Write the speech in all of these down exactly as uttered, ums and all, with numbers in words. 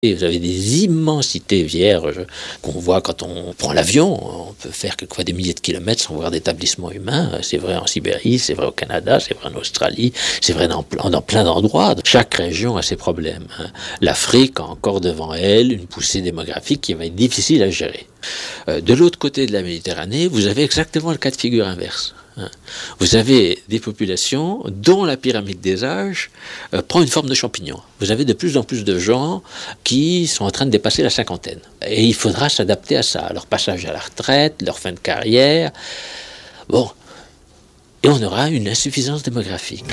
Et vous avez des immensités vierges qu'on voit quand on prend l'avion. On peut faire quelquefois des milliers de kilomètres sans voir d'établissement humain. C'est vrai en Sibérie, c'est vrai au Canada, c'est vrai en Australie, c'est vrai dans, dans plein d'endroits. Chaque région a ses problèmes. L'Afrique a encore devant elle une poussée démographique qui va être difficile à gérer. De l'autre côté de la Méditerranée, vous avez exactement le cas de figure inverse. Vous avez des populations dont la pyramide des âges euh, prend une forme de champignon. Vous avez de plus en plus de gens qui sont en train de dépasser la cinquantaine. Et il faudra s'adapter à ça, leur passage à la retraite, leur fin de carrière. Bon, et on aura une insuffisance démographique.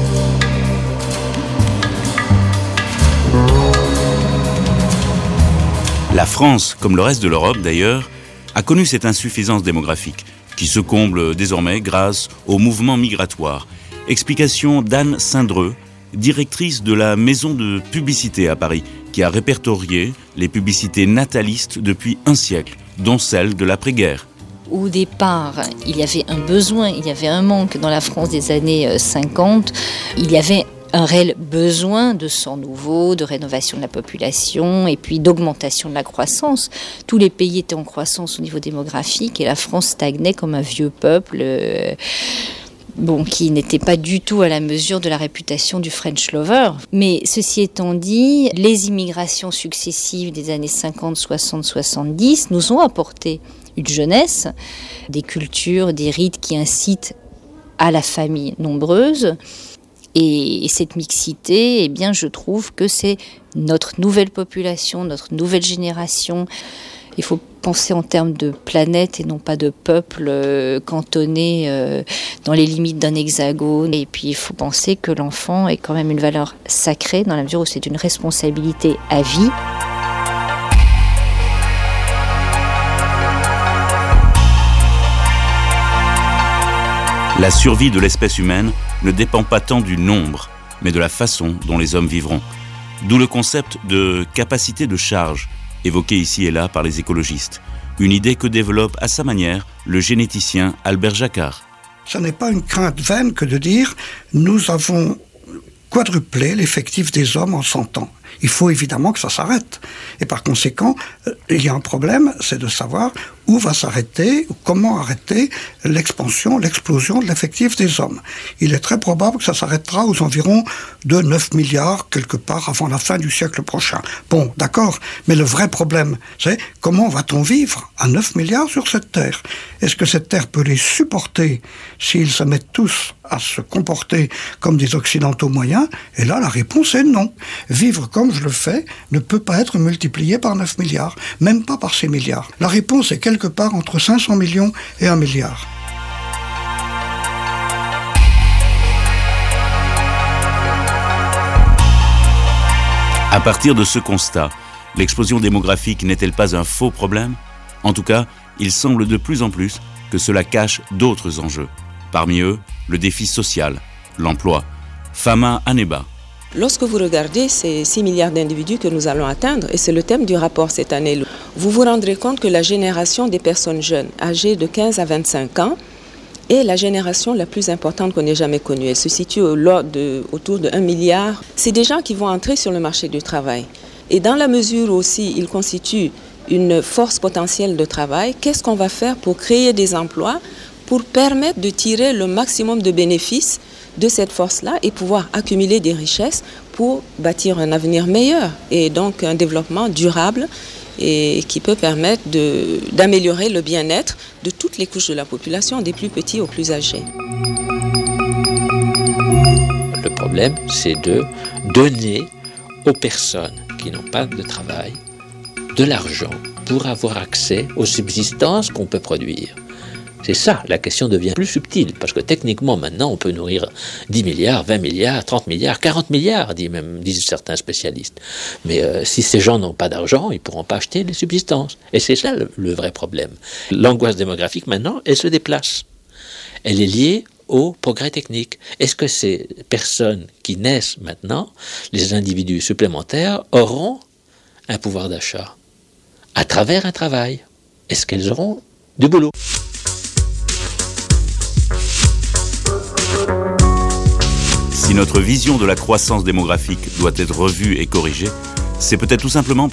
La France, comme le reste de l'Europe d'ailleurs, a connu cette insuffisance démographique, qui se comble désormais grâce au mouvement migratoire. Explication d'Anne Cindreux, directrice de la maison de publicité à Paris, qui a répertorié les publicités natalistes depuis un siècle, dont celle de l'après-guerre. Au départ, il y avait un besoin, il y avait un manque dans la France des années cinquante. Il y avait un réel besoin de sang nouveau, de rénovation de la population et puis d'augmentation de la croissance. Tous les pays étaient en croissance au niveau démographique et la France stagnait comme un vieux peuple euh, bon, qui n'était pas du tout à la mesure de la réputation du French lover. Mais ceci étant dit, les immigrations successives des années cinquante, soixante, soixante-dix nous ont apporté une jeunesse, des cultures, des rites qui incitent à la famille nombreuse. Et cette mixité, eh bien, je trouve que c'est notre nouvelle population, notre nouvelle génération. Il faut penser en termes de planète et non pas de peuple euh, cantonné euh, dans les limites d'un hexagone. Et puis, il faut penser que l'enfant est quand même une valeur sacrée dans la mesure où c'est une responsabilité à vie. La survie de l'espèce humaine ne dépend pas tant du nombre, mais de la façon dont les hommes vivront. D'où le concept de capacité de charge, évoqué ici et là par les écologistes. Une idée que développe à sa manière le généticien Albert Jacquard. Ce n'est pas une crainte vaine que de dire « nous avons quadruplé l'effectif des hommes en cent ans ». Il faut évidemment que ça s'arrête. Et par conséquent, il y a un problème, c'est de savoir où va s'arrêter, comment arrêter l'expansion, l'explosion de l'effectif des hommes. Il est très probable que ça s'arrêtera aux environs de neuf milliards, quelque part avant la fin du siècle prochain. Bon, d'accord, mais le vrai problème, c'est comment va-t-on vivre à neuf milliards sur cette Terre ? Est-ce que cette Terre peut les supporter s'ils se mettent tous à se comporter comme des Occidentaux moyens ? Et là, la réponse est non. Vivre comme je le fais ne peut pas être multiplié par neuf milliards, même pas par six milliards. La réponse est quelque part entre cinq cents millions et un milliard. À partir de ce constat, l'explosion démographique n'est-elle pas un faux problème ? En tout cas, il semble de plus en plus que cela cache d'autres enjeux. Parmi eux, le défi social, l'emploi. Fama Aneba. Lorsque vous regardez ces six milliards d'individus que nous allons atteindre, et c'est le thème du rapport cette année, vous vous rendrez compte que la génération des personnes jeunes, âgées de quinze à vingt-cinq ans, est la génération la plus importante qu'on ait jamais connue. Elle se situe au, de, autour de un milliard. C'est des gens qui vont entrer sur le marché du travail. Et dans la mesure où aussi ils constituent une force potentielle de travail, qu'est-ce qu'on va faire pour créer des emplois, pour permettre de tirer le maximum de bénéfices de cette force-là et pouvoir accumuler des richesses pour bâtir un avenir meilleur et donc un développement durable et qui peut permettre de, d'améliorer le bien-être de toutes les couches de la population, des plus petits aux plus âgés. Le problème, c'est de donner aux personnes qui n'ont pas de travail de l'argent pour avoir accès aux subsistances qu'on peut produire. C'est ça, la question devient plus subtile, parce que techniquement, maintenant, on peut nourrir dix milliards, vingt milliards, trente milliards, quarante milliards, disent, même, disent certains spécialistes. Mais euh, si ces gens n'ont pas d'argent, ils ne pourront pas acheter les subsistances. Et c'est ça le, le vrai problème. L'angoisse démographique, maintenant, elle se déplace. Elle est liée au progrès technique. Est-ce que ces personnes qui naissent maintenant, les individus supplémentaires, auront un pouvoir d'achat à travers un travail ? Est-ce qu'elles auront du boulot ? Si notre vision de la croissance démographique doit être revue et corrigée, C'est peut-être tout simplement